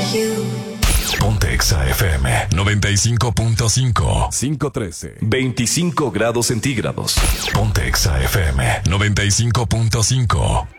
Ponte Exa FM 95.5. 513. 25 grados centígrados. Ponte Exa FM 95.5.